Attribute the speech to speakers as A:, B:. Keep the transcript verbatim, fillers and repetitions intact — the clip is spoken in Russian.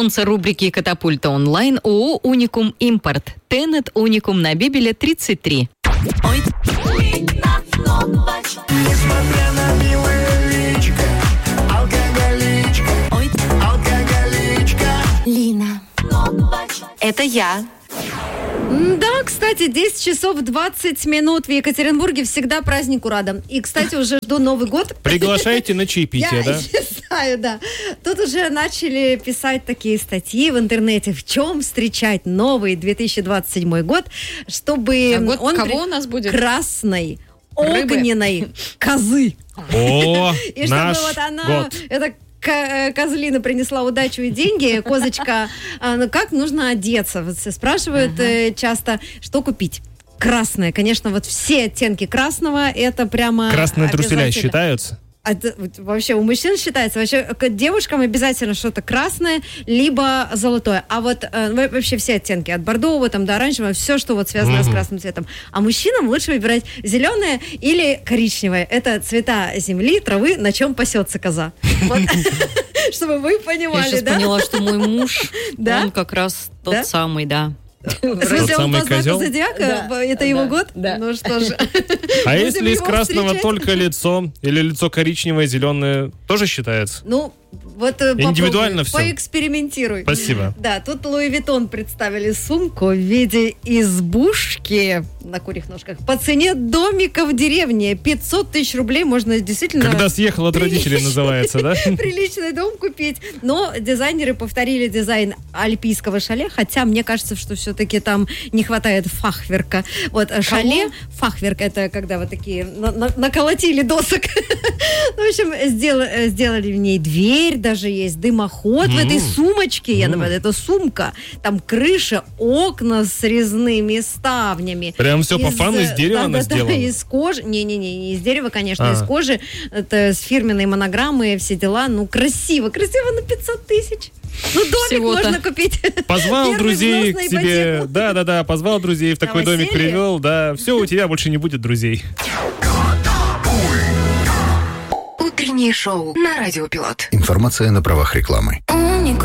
A: Спонсор рубрики «Катапульта онлайн» ООО «Уникум Импорт». Тенет «Уникум» на Бибеля тридцать три. Ой.
B: Несмотря на милое личико, алкоголичка, ой, алкоголичка.
C: Лина, это я.
D: Да, кстати, десять часов двадцать минут в Екатеринбурге, всегда празднику рада. И, кстати, уже жду Новый год.
E: Приглашайте на чаепитие, да?
D: Я не знаю, да. Тут уже начали писать такие статьи в интернете, в чем встречать новый две тысячи двадцать седьмой год, чтобы
A: А год
D: он
A: кого
D: при...
A: у нас будет?
D: красной,
A: Рыбы.
D: огненной козы.
E: О,
D: И чтобы
E: наш
D: вот она,
E: год.
D: эта ко- козлина принесла удачу и деньги, козочка, а, ну как нужно одеться? Вот спрашивают э, часто, что купить. Красное, конечно, вот все оттенки красного, это прямо
E: Красные труселя
D: обязательно.
E: считаются?
D: А это вот вообще у мужчин считается, вообще к девушкам обязательно что-то красное, либо золотое. А вот э, вообще все оттенки, от бордового там, до оранжевого, все, что вот связано
E: Мгм.
D: с красным цветом. А мужчинам лучше выбирать зеленое или коричневое. Это цвета земли, травы, на чем пасется коза. Вот. Чтобы вы
A: Я
D: понимали,
A: сейчас
D: да?
A: поняла, что мой муж,
D: Да?
A: он как раз тот
D: Да?
A: самый, да.
D: В смысле, он
E: самый
D: по знаку
E: козел?
D: зодиака?
A: Да.
D: Это его
A: Да.
D: год?
A: Да.
D: Ну что же.
E: А
D: Будем
E: если из
D: его
E: красного
D: встречать?
E: только лицо, или лицо коричневое, зеленое, тоже считается?
D: Ну, вот э,
E: Индивидуально
D: попробуй,
E: всё.
D: поэкспериментируй.
E: Спасибо.
D: Да, тут Луи Виттон представили сумку в виде избушки на курьих ножках. По цене домика в деревне пятьсот тысяч рублей можно действительно
E: Когда съехал от родителей, называется, да?
D: приличный дом купить. Но дизайнеры повторили дизайн альпийского шале, хотя мне кажется, что все-таки там не хватает фахверка. Вот э, шале, фахверк, это когда вот такие на- на- наколотили досок. Ну, в общем, сдел- э, сделали в ней дверь, даже есть дымоход в этой сумочке. Я напоминаю, это сумка. Там крыша, окна с резными ставнями.
E: Прям всё по фану, из дерева она
D: да-да-да,
E: сделана?
D: из кожи. Не-не-не, не из дерева, конечно,
E: А.
D: из кожи. Это с фирменной монограммой, все дела. Ну, красиво, красиво на пятьсот тысяч. Ну, домик
A: Всего-то.
D: можно купить.
E: Позвал
D: Первый
E: друзей
D: взнос
E: к
D: на
E: тебе,
D: ипотеку.
E: да-да-да, позвал друзей, в такой домик
D: Новоселье?
E: привел, да, все, у тебя больше не будет друзей.
C: Утреннее шоу на Радио Пилот.
F: Информация на правах рекламы.